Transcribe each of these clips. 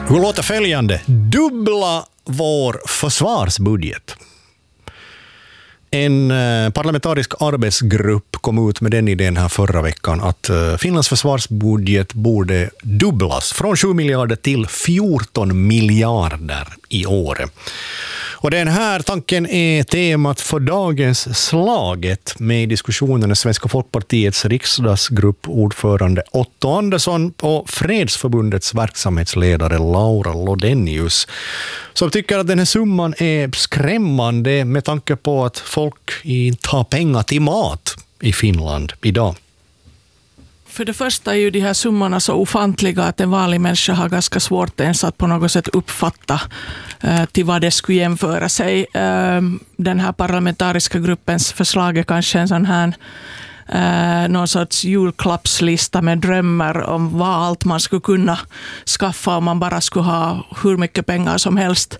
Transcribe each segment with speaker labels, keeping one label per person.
Speaker 1: Hur låter följande? Dubbla vår försvarsbudget. En parlamentarisk arbetsgrupp kom ut med den idén här förra veckan att Finlands försvarsbudget borde dubblas från 7 miljarder till 14 miljarder i år. Och den här tanken är temat för dagens Slaget med diskussionen med Svenska folkpartiets riksdagsgrupp ordförande Otto Andersson och Fredsförbundets verksamhetsledare Laura Lodenius, som tycker att den här summan är skrämmande med tanke på att folk inte har pengar till mat i Finland idag.
Speaker 2: För det första är ju de här summorna så ofantliga att en vanlig människa har ganska svårt ens att på något sätt uppfatta till vad det skulle jämföra sig. Den här parlamentariska gruppens förslag är kanske en sån här någon sorts julklappslista med drömmar om vad allt man skulle kunna skaffa om man bara skulle ha hur mycket pengar som helst.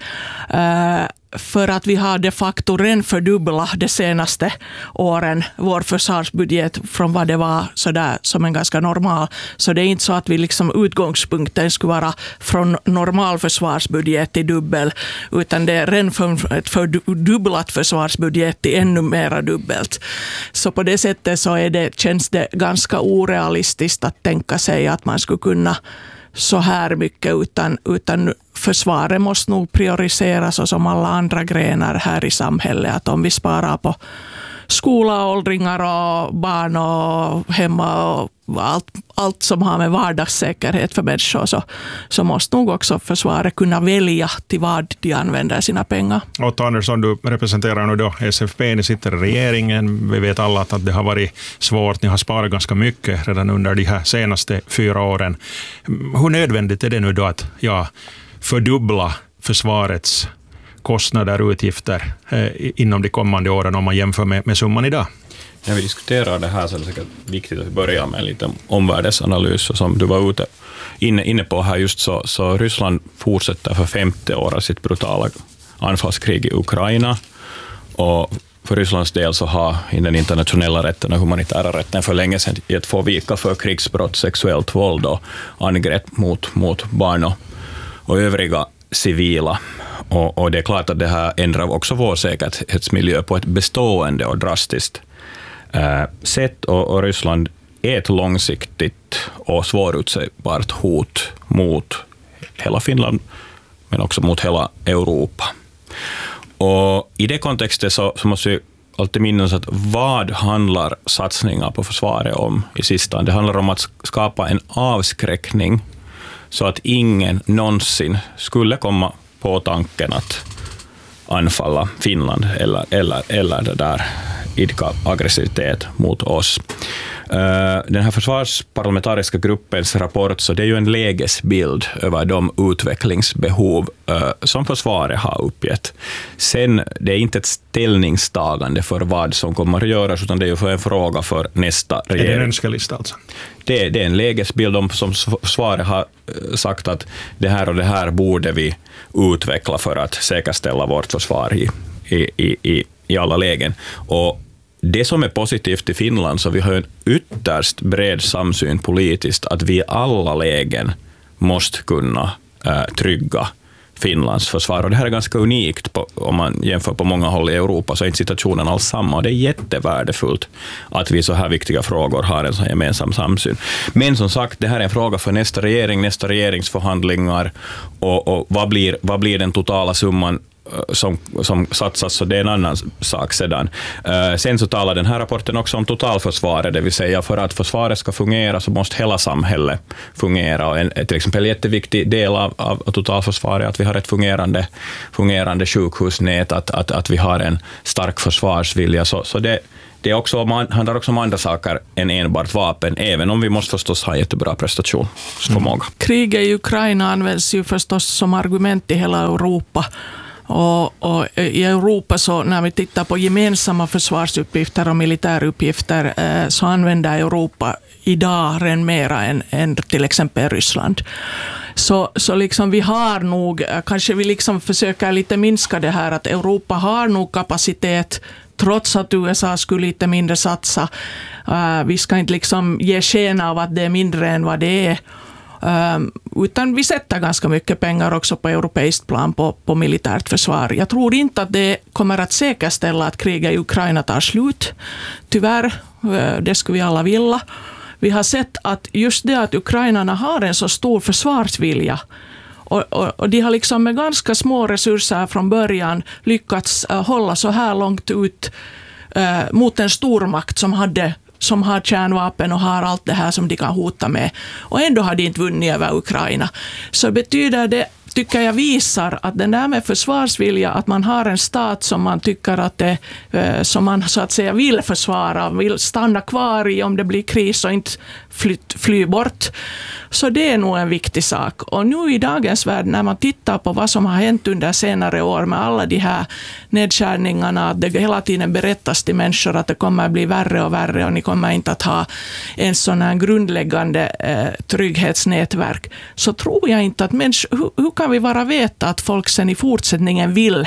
Speaker 2: För att vi har de facto redan fördubblat de senaste åren vår försvarsbudget från vad det var sådär som en ganska normal. Så det är inte så att vi liksom utgångspunkten skulle vara från normal försvarsbudget till dubbel, utan det är redan från ett fördubblat försvarsbudget till ännu mera dubbelt. Så på det sättet så känns det ganska orealistiskt att tänka sig att man skulle kunna så här mycket utan försvaret måste nog prioriseras och som alla andra grenar här i samhället. Att om vi sparar på skola, åldringar och barn och hemma och allt som har med vardagssäkerhet för människor så måste nog också försvaret kunna välja till vad de använder sina pengar.
Speaker 3: Otto Andersson, du representerar nu då SFP, ni sitter i regeringen. Vi vet alla att det har varit svårt, ni har sparat ganska mycket redan under de här senaste 4 åren. Hur nödvändigt är det nu då att fördubbla försvarets kostnader och utgifter inom de kommande åren om man jämför med summan idag?
Speaker 4: När vi diskuterar det här så är det säkert viktigt att vi börjar med en liten omvärldsanalys. Och som du var inne på här just så Ryssland fortsätter för 50 år sitt brutala anfallskrig i Ukraina. Och för Rysslands del så har i den internationella rätten och humanitära rätten för länge sedan gett få vika för krigsbrott, sexuellt våld och angrepp mot barn och övriga civila. Och det är klart att det här ändrar också vår säkerhetsmiljö på ett bestående och drastiskt sätt. Och Ryssland är ett långsiktigt och svårutsägbart hot mot hela Finland men också mot hela Europa. Och i det kontextet så måste vi alltid minnas att vad handlar satsningar på försvaret om i sista? Det handlar om att skapa en avskräckning så att ingen någonsin skulle komma på tanken att anfalla Finland eller det där idka aggressivitet mot oss. Den här försvarsparlamentariska gruppens rapport, så det är ju en lägesbild över de utvecklingsbehov som försvaret har uppgett. Sen, det är inte ett ställningstagande för vad som kommer att göras, utan det är ju för en fråga för nästa regering.
Speaker 3: Är det en önskelista alltså? Det
Speaker 4: är en lägesbild om som försvaret har sagt att det här och det här borde vi utveckla för att säkerställa vårt försvar i alla lägen. Och det som är positivt i Finland, så vi har en ytterst bred samsyn politiskt att vi i alla lägen måste kunna trygga Finlands försvar. Och det här är ganska unikt om man jämför på många håll i Europa, så är inte situationen alls samma. Och det är jättevärdefullt att vi i så här viktiga frågor har en sån gemensam samsyn. Men som sagt, det här är en fråga för nästa regeringsförhandlingar och vad blir den totala summan som satsas, så det är en annan sak sedan. Sen så talar den här rapporten också om totalförsvaret, det vill säga för att försvaret ska fungera så måste hela samhället fungera, och till exempel en jätteviktig del av totalförsvaret är att vi har ett fungerande sjukhusnät, att vi har en stark försvarsvilja, så det är också, handlar också om andra saker än enbart vapen, även om vi måste förstås ha jättebra prestationsförmåga.
Speaker 2: Kriget i Ukraina används ju förstås som argument i hela Europa. Och i Europa, så när vi tittar på gemensamma försvarsuppgifter och militäruppgifter, så använder Europa idag redan mera än till exempel Ryssland. Så liksom vi har nog, kanske vi liksom försöker lite minska det här, att Europa har nog kapacitet trots att USA skulle lite mindre satsa. Vi ska inte liksom ge sken av att det är mindre än vad det är. Utan vi sätter ganska mycket pengar också på europeiskt plan på militärt försvar. Jag tror inte att det kommer att säkerställa att kriget i Ukraina tar slut. Tyvärr, det skulle vi alla vilja. Vi har sett att just det att ukrainarna har en så stor försvarsvilja och de har liksom med ganska små resurser från början lyckats hålla så här långt ut mot en stormakt som har kärnvapen och har allt det här som de kan hota med. Och ändå har de inte vunnit över Ukraina. Så betyder det, tycker jag, visar att den där med försvarsvilja, att man har en stat som man tycker att det, som man så att säga vill försvara, vill stanna kvar i om det blir kris och inte fly bort. Så det är nog en viktig sak. Och nu i dagens värld, när man tittar på vad som har hänt under senare år med alla de här nedskärningarna, att det hela tiden berättas till människor att det kommer att bli värre och värre och ni kommer inte att ha en sån här grundläggande trygghetsnätverk, så tror jag inte att människor, hur kan vi bara veta att folk sen i fortsättningen vill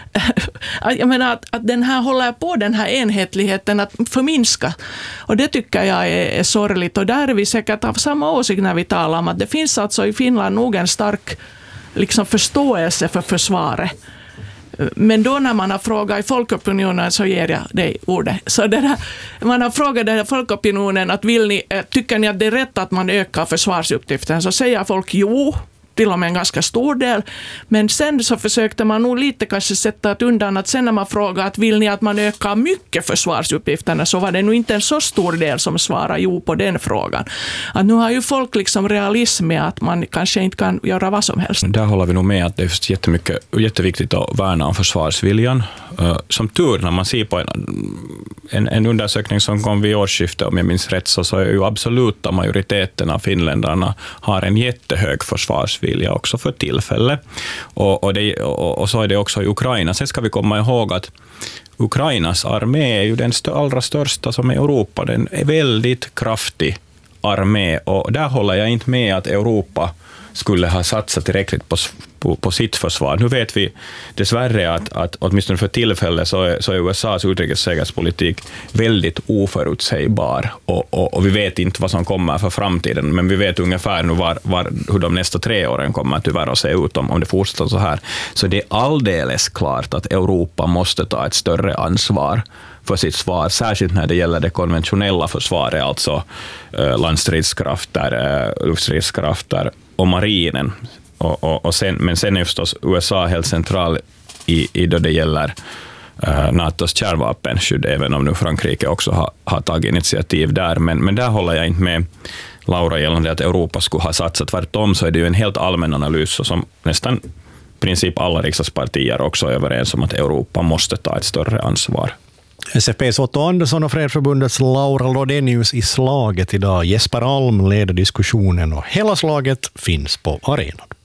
Speaker 2: jag menar att den här håller på, den här enhetligheten att förminska. Och det tycker jag är sorgligt. Och där är vi säkert av samma åsikt när vi talar om att det finns alltså i Finland nog en stark liksom förståelse för försvaret. Men då när man har frågat i folkopinionen, så ger jag dig ordet. Så man har frågat folkopinionen att tycker ni att det är rätt att man ökar försvarsuppgiften, så säger folk jo, till och med en ganska stor del. Men sen så försökte man nog lite kanske sätta undan att sen när man frågar att vill ni att man ökar mycket försvarsuppgifterna, så var det nog inte en så stor del som svarar jo på den frågan. Att nu har ju folk liksom realism med att man kanske inte kan göra vad som helst.
Speaker 4: Där håller vi nog med att det är jätteviktigt att värna om försvarsviljan. Som tur, när man ser på en undersökning som kom vid årsskiftet, om jag minns rätt, så är ju absoluta majoriteten av finländarna har en jättehög försvarsvilja också för tillfället. Och så är det också i Ukraina. Sen ska vi komma ihåg att Ukrainas armé är ju den allra största som är i Europa. Den är väldigt kraftig armé, och där håller jag inte med att Europa skulle ha satsat tillräckligt på sitt försvar. Nu vet vi dessvärre att åtminstone för tillfället så är USAs utrikessäkerhetspolitik väldigt oförutsägbar, och vi vet inte vad som kommer för framtiden, men vi vet ungefär nu hur de nästa 3 åren kommer tyvärr att se ut om det fortsätter så här. Så det är alldeles klart att Europa måste ta ett större ansvar för sitt svar, särskilt när det gäller det konventionella försvaret, alltså landstridskrafter, luftstridskrafter och marinen. Men sen är förstås USA helt central i då det gäller NATOs kärnvapenskydd, även om nu Frankrike också har tagit initiativ där. Men där håller jag inte med Laura gällande att Europa skulle ha satsat. Tvärtom så är det ju en helt allmän analys, som nästan i princip alla riksdagspartier också är överens om, att Europa måste ta ett större ansvar.
Speaker 1: SFP:s Otto Andersson och Fredsförbundets Laura Lodenius i slaget idag. Jesper Alm leder diskussionen och hela slaget finns på arenan.